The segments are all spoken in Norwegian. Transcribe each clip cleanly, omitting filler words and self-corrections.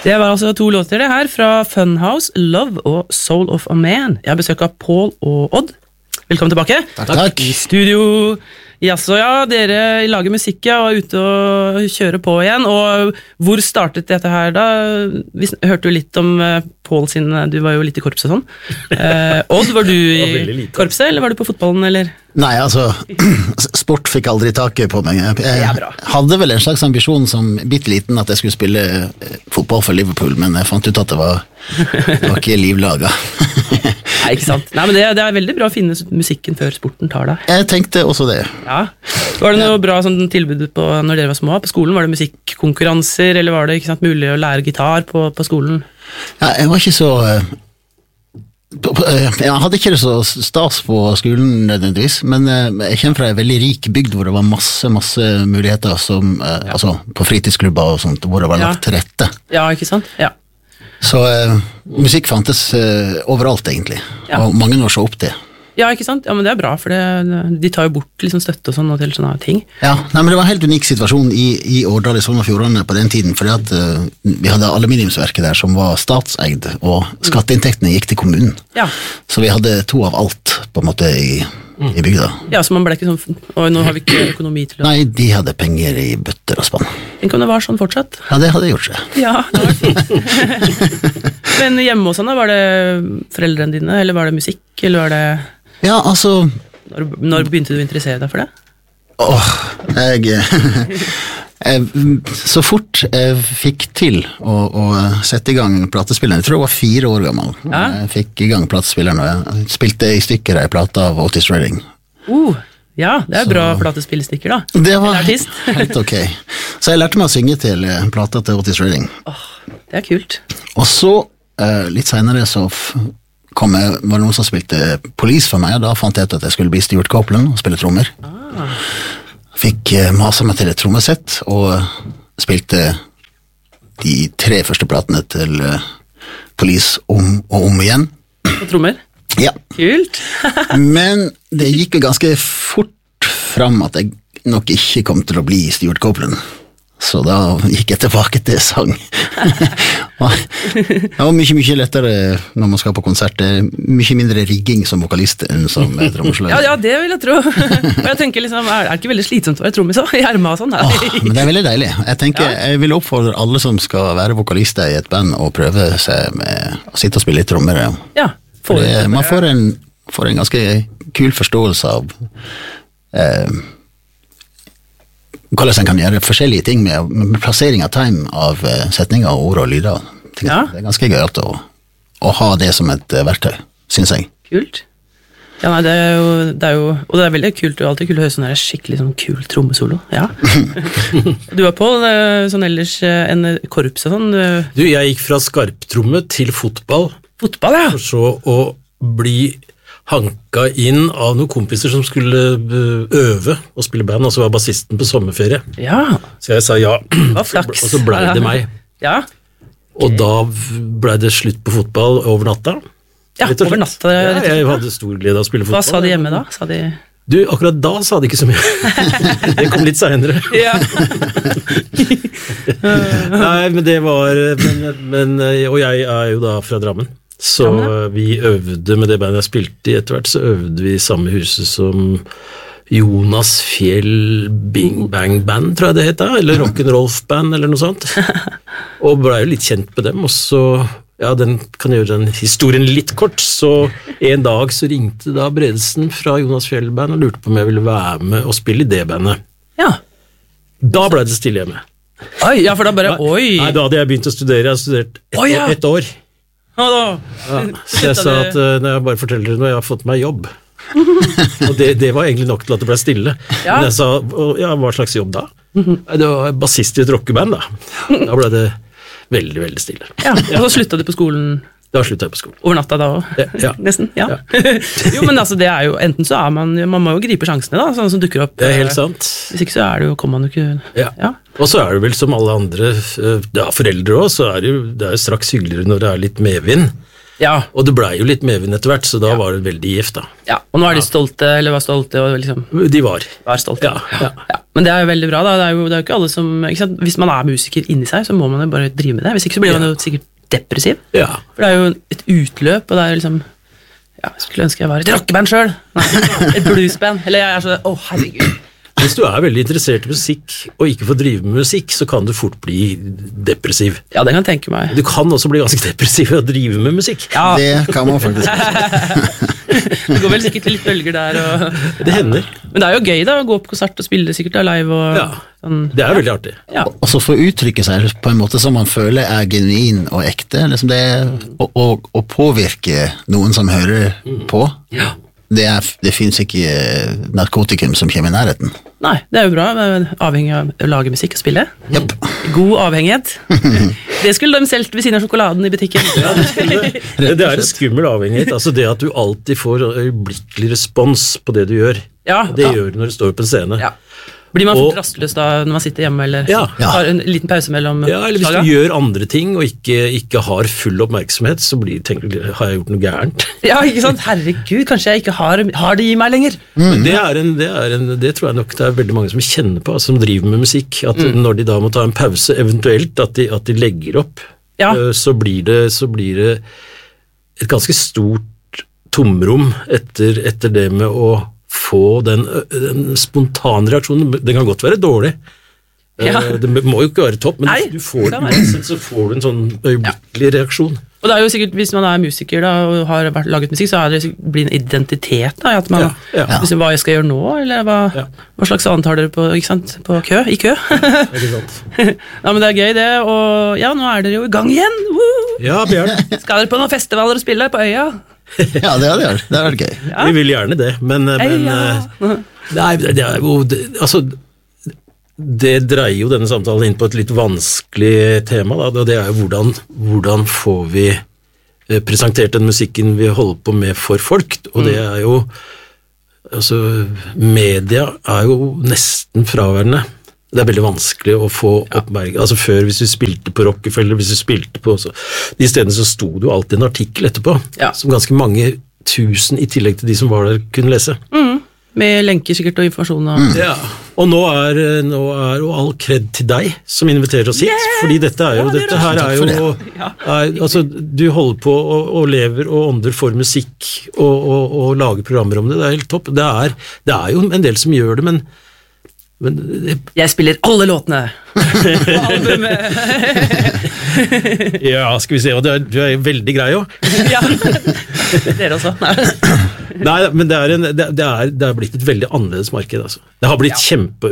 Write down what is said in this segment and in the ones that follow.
Det var altså 2 låter det her fra Funhouse, Love og Soul of a Man. Jeg har besøk av Paul og Odd. Velkommen tilbake. Takk. I studio. Jaså, ja, dere lager musikk, ja, og er ute og kjører på igjen. Og hvor startet dette her da? Vi hørte jo litt om Paul sin, du var jo litt i korpset sånn. Odd, var du i korpset, eller var du på fotballen, eller? Nei, altså, sport fikk aldri taket på meg. Jeg hadde vel en slags ambisjon som bitteliten at jeg skulle spille fotball for Liverpool, men jeg fant ut at det var ikke livlaga. Nei, ikke sant. Nei, men det er veldig bra å finne musikken før sporten tar deg. Jeg tenkte også det. Ja. Var det noe bra sånn, tilbud på når dere var små? På skolen var det musikkonkurranser, eller var det ikke sant, mulig å lære gitar på skolen? Ja, jeg var ikke så... Jeg hadde ikke det så stas på skolen nødvendigvis, men jeg kommer fra en veldig rik bygd hvor det var masse muligheter som, altså på fritidsklubber og sånt, hvor det var lagt til rette. Ja, ikke sant? Ja. Så musikk fantes overalt egentlig, og mange år så opp det. Ja, ikke sant? Ja, men det er bra, for de tar jo bort liksom, støtte og sånn og til sånne ting. Ja, nei, men det var en helt unik situasjon i Årdal i Sogn og Fjordane på den tiden, fordi at vi hadde aluminiumsverket der som var statseid, og skatteinntektene gikk til kommunen. Ja. Så vi hadde 2 av alt, på en måte, i bygda. Ja, så man ble ikke sånn, og nå har vi ikke økonomi til å... Nei, de hadde penger i bøtter og spann. Tenk om det var sånn fortsatt? Ja, det hadde gjort seg. Ja, det var fint. Men hjemme hos han da, var det foreldrene dine, eller var det musikk, eller var det... Ja, altså... Når begynte du å interessere deg for det? Så fort jeg fikk til å sette i gang platespilleren, jeg tror jeg var 4 år gammel. Ja. Jeg fikk i gang platespilleren, og jeg spilte i stykker en plate av Otis Redding. Ja, det er bra platespillestikker da. Det var helt ok. Så jeg lærte meg å synge til plata til Otis Redding. Det er kult. Og så, litt senere så... var det noen som spilte Police for meg, og da fant jeg ut at jeg skulle bli Stuart Copeland og spille trommer. Fikk maset meg til et trommesett, og spilte de 3 første platene til Police om og om igjen. Og trommer? Ja. Kult! Men det gikk jo ganske fort fram at jeg nok ikke kom til å bli Stuart Copeland. Så da gikk jeg tilbake til sang. Det var mye lettere når man skal på konsert. Det er mye mindre rigging som vokalist enn som trommeslager. Ja, det vil jeg tro. Og jeg tenker liksom, er det ikke veldig slitsomt å være trommis i erma og sånn? Men det er veldig deilig. Jeg vil oppfordre alle som skal være vokalister i et band og prøve seg med å sitte og spille litt trommer. Ja. Man får en ganske kul forståelse av hvordan en kan gjøre forskjellige ting med plassering av time av setninger, ord og lyder. Det er ganske gøyalt å ha det som et verktøy, synes jeg. Kult. Ja, nei, det er jo, og det er veldig kult, og alltid kult å høre sånn her skikkelig sånn kul trommesolo. Ja. Du var på sånn ellers en korps og sånn. Du, jeg gikk fra skarptromme til fotball. Fotball, ja. For så å bli hanka inn av noen kompiser som skulle øve og spille band, og så var bassisten på sommerferie. Ja. Så jeg sa ja, og så ble det meg. Ja. Okay. Og da ble det slutt på fotball over natta. Ja, over natta. Ja, jeg hadde stor glede av å spille fotball. Hva sa de hjemme da? Du, akkurat da sa de ikke så mye. Det kom litt senere. Ja. Nei, men det var, og jeg er jo da fra Drammen. Så vi øvde med det bandet jeg spilte i. Etter hvert så øvde vi i samme huset som Jonas Fjell Bing Bang Band, tror jeg det heter, eller Rock'n'Rolf Band, eller noe sånt. Og ble jo litt kjent med dem, og så, ja, den kan gjøre den historien litt kort, så en dag så ringte da Bredesen fra Jonas Fjell Band og lurte på om jeg ville være med og spille i det bandet. Ja. Da ble det stille hjemme. Oi, ja, for da bare, oi! Nei, da hadde jeg begynt å studere, jeg har studert ett år. Ja, så jeg sa at når jeg bare forteller dere når jeg har fått meg jobb, og det var egentlig nok til at det ble stille. Men jeg sa, hva slags jobb da? Det var bassist i et rockeband da. Da ble det veldig, veldig stille. Ja, og så sluttet du på skolen? Da sluttet jeg på skolen. Over natta da også? Ja. Nesten, ja. Jo, men altså, det er jo, enten så er man må jo gripe sjansene da, sånn som dukker opp. Det er helt sant. Hvis ikke så er det jo, kommer man jo ikke... Ja. Og så er det vel som alle andre, foreldre også, så er det jo straks hyggeligere når det er litt medvind. Ja. Og det ble jo litt medvind etter hvert, så da var det veldig gift da. Ja, og nå er de stolte, eller var stolte, og liksom De var. var stolte. Ja. Men det er jo veldig bra, da. Det er jo ikke alle som ikke sant? Hvis man er musiker inni seg, så må man jo bare drive med det. Hvis ikke så blir man jo sikkert depressiv. Ja. For det er jo et utløp, og det er liksom ja, jeg skulle ønske jeg var et rockeband selv. Et bluesband. Eller jeg er så, herregud. Hvis du er veldig interessert i musikk, og ikke får drive med musikk, så kan du fort bli depressiv. Ja, det kan jeg tenke meg. Du kan også bli ganske depressiv ved å drive med musikk. Ja, Det kan man faktisk. det går vel sikkert litt bølger der. Og, Det hender. Men det er jo gøy da, å gå på konsert og spille sikkert da, live. Og, Ja, sånn. det er veldig artig. Ja. Og så få uttrykke seg på en måte som man føler er genuin og ekte. Liksom det, og påvirke noen som hører på. Ja. Det finnes ikke narkotikum som kommer i nærheten. Nei, det er jo bra, avhengig av å lage musikk og spille. Japp. God avhengighet. Det skulle de selv ved siden av sjokoladen i butikken. Det er en skummel avhengighet, altså det at du alltid får øyeblikkelig respons på det du gjør. Ja, Det gjør du når du står på en scene. ja. Blir man fort Og- rastløs da når man sitter hjemme, eller Ja. har en liten pause mellom Ja, eller hvis slaga? du gjør andre ting og ikke har full oppmerksomhet, så tenker du, har jeg gjort noe gærent? Ja, ikke sant? Herregud, kanskje jeg ikke har det i meg lenger. Men det tror jeg nok det er veldig mange som kjenner på, som driver med musikk, at når de da må ta en pause, eventuelt at de legger opp, Ja. så blir det et ganske stort tomrom etter det med å få den spontane reaksjonen. Den kan godt være dårlig. Ja. Det må jo ikke være topp, men Nei, du får det den kan være. uansett, så får du en sånn øyeblikkelig reaksjon. Og det er jo sikkert, hvis man er musiker da, og har laget musikk, så blir det en identitet da, at man, Ja. liksom, hva jeg skal gjøre nå, eller hva slags annet har dere på, ikke sant, på kø, i kø? Ikke sant? Ja, men det er gøy det, og ja, nå er dere jo i gang igjen. Woo! Ja, Bjørn. Skal dere på noen festivaler og spille på øya? Ja, det hadde vært gøy. Ja. Vi vil gjerne det, men Øya. nei, det er jo altså, det dreier jo denne samtalen inn på et litt vanskelig tema, da, og det er jo hvordan får vi presentert den musikken vi holder på med for folk, og det er jo altså, media er jo nesten fraværende. Det er veldig vanskelig å få oppmerksomhet. Altså før, hvis du spilte på Rockefeller, hvis du spilte på de stedene, så sto det jo alltid en artikkel etterpå, Ja. som ganske mange tusen, i tillegg til de som var der, kunne lese. Med lenker sikkert og informasjon. Og... Ja. Og nå er jo all kred til deg som inviterer oss hit, fordi dette er jo, Ja, det er dette her er jo, altså, du holder på og lever og ånder for musikk og lager programmer om det, det er helt topp. Det er jo en del som gjør det, men Jeg spiller alle låtene. Albumet. ja, skal vi se, og du er veldig grei jo. Ja. Dere også. Nei, men det er blitt et veldig annerledes marked, altså. Det har blitt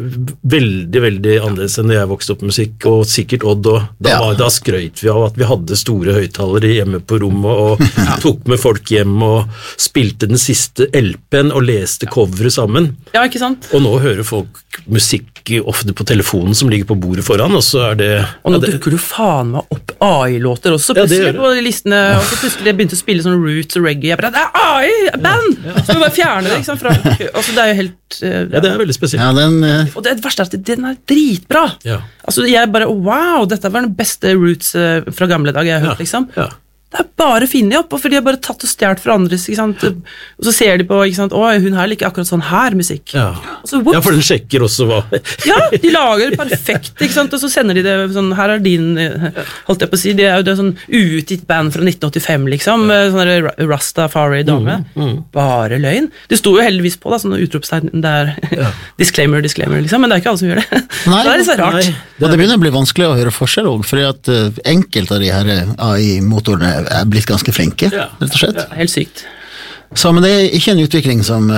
veldig annerledes enn da jeg vokste opp med musikk, og sikkert Odd, og da skrøyt vi av at vi hadde store høyttalere hjemme på rommet, og tok med folk hjem, og spilte den siste LP-en, og leste coveret sammen. Ja, ikke sant? Og nå hører folk musikk ofte på telefonen som ligger på bordet foran, og så er det... Og nå dukker du faen meg opp AI-låter også, Ja, det plutselig gjør det. på de listene, og så plutselig begynte å spille sånn roots og reggae. Jeg bare, det er AI-band! Så vi bare fjerne det, ikke sant? Altså, det er jo helt... Ja, det er veldig spesielt. Ja, den Og det verste er at den er dritbra! Ja. Altså, jeg bare, wow, dette var den beste roots fra gamle dag jeg har hørt, liksom. Ja. Det er bare funnet opp, for de har bare tatt og stjert fra andres, ikke sant? Og så ser de på, ikke sant, å, hun her liker akkurat sånn her musikk. Ja. Og så, whoops. Ja, for den sjekker også hva... Ja, de lager perfekt, ikke sant? Og så sender de det sånn, her er din, holdt jeg på å si, det er jo det sånn uutgitt band fra 1985, liksom, sånn der Rastafari-dame. Bare løgn. Det sto jo heldigvis på, da, sånn utropstegn der, disclaimer, liksom, men det er ikke alle som gjør det. Nei, Så det er litt så rart. Nei. Og det begynner å bli vanskelig å høre forskjell også, fordi at enkelte av de her AI-motorene er blitt ganske flinke, rett og slett. Helt sykt. Så, men det er ikke en utvikling som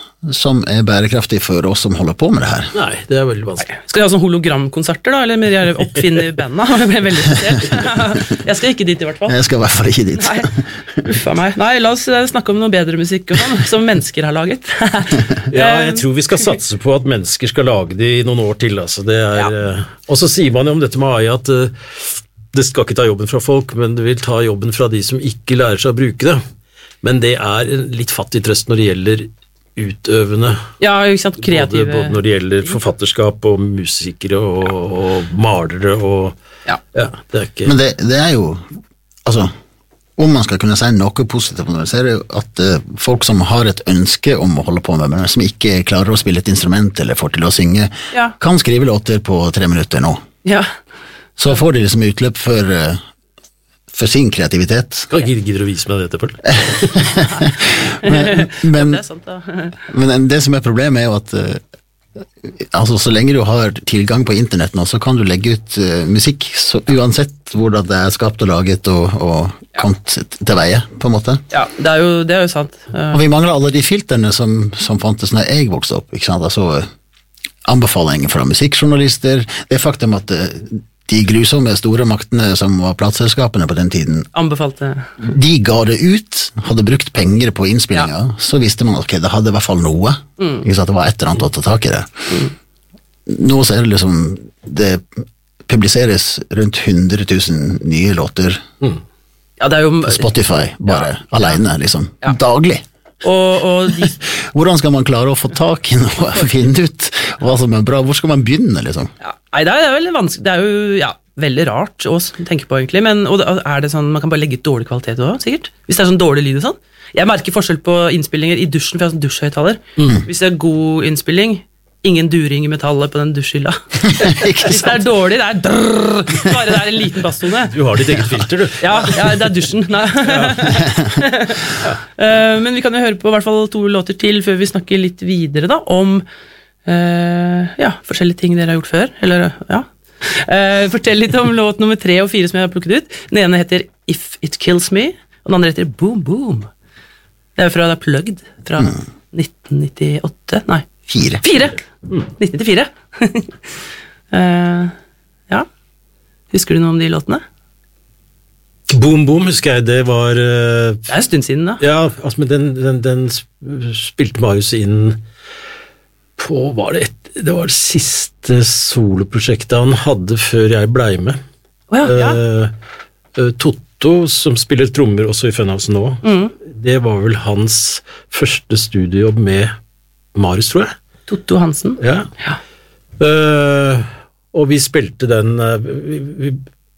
er bærekraftig for oss som holder på med det her. Nei, det er veldig vanskelig. Skal de ha sånn hologramkonserter da, eller med de her oppfinne bandene? Jeg ble veldig interessert. Jeg skal ikke dit i hvert fall. Jeg skal i hvert fall ikke dit. Nei, uffa meg. Nei, la oss snakke om noe bedre musikk og sånn, som mennesker har laget. Ja, jeg tror vi skal satse på at mennesker skal lage det i noen år til, altså. Det er, og så sier man jo om dette med AI at det skal ikke ta jobben fra folk, men det vil ta jobben fra de som ikke lærer seg å bruke det. Men det er en litt fattig trøst når det gjelder utøvende, Ja, ikke sant, kreative. både når det gjelder forfatterskap og musikere og malere og Ja. det er ikke... Men det er jo, altså, om man skal kunne si noe positivt om det, så er det jo at folk som har et ønske om å holde på med det, som ikke klarer å spille et instrument eller får til å synge, kan skrive låter på 3 minutter nå. Ja. Så får de liksom utløp for sin kreativitet. Gidder du vise meg det etterpå? men, det er sant, da. men det som er problemet er jo at altså, så lenge du har tilgang på internett nå, så kan du legge ut musikk, så uansett hvordan det er skapt og laget og kommet til veie, på en måte. Ja, det er jo sant. Og vi mangler alle de filterne som fantes når jeg vokste opp, ikke sant? Altså, anbefalinger fra musikkjournalister, det faktum at de grusomme store maktene som var plateselskapene på den tiden, Anbefalte. De ga det ut, hadde brukt penger på innspillinger, så visste man at okay, det hadde i hvert fall noe, ikke sant? Det var et eller annet å ta tak i det. Nå så er det liksom, det publiseres rundt 100 000 nye låter Ja, det er jo på Spotify, bare alene, liksom, daglig. Og Hvordan skal man klare å få tak i noe, finne ut hva som er bra, hvor skal man begynne, liksom? Nei, det er veldig vanskelig, det er jo veldig rart å tenke på egentlig, men er det sånn, man kan bare legge ut dårlig kvalitet også, sikkert? Hvis det er sånn dårlig lyd og sånn? Jeg merker forskjell på innspillinger i dusjen, for jeg har sånn dusjhøyttaler. Hvis det er god innspilling, ingen during i metallet på den dusjhylla. Hvis det er dårlig, det er drrrr, bare det er en liten basstone. Du har ditt eget filter, du. Ja, det er dusjen. Nei. Men vi kan jo høre på i hvert fall 2 låter til før vi snakker litt videre da, om forskjellige ting dere har gjort før. Eller, fortell litt om låt nummer 3 og 4 som jeg har plukket ut. Den ene heter If It Kills Me, og den andre heter Boom Boom. Det er jo fra det er Plugged fra 1998, nei. 4. 1994. Husker du noe om de låtene? Boom Boom, husker jeg, det var Det er en stund siden da. Ja, altså, men den spilte Marius inn på, det var det siste soloprosjektet han hadde før jeg ble med. Totto, som spiller trommer også i Funhouse nå, det var vel hans første studiojobb med Marius, tror jeg. Totto Hansen. Ja. Og vi spilte den, vi